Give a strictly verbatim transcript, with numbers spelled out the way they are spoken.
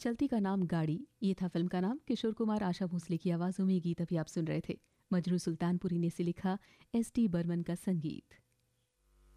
चलती का नाम गाड़ी, ये था फिल्म का नाम। किशोर कुमार, आशा भोसले की आवाज़ों में ये गीत अभी आप सुन रहे थे। मजरू सुल्तानपुरी ने इसे लिखा, एस टी बर्मन का संगीत।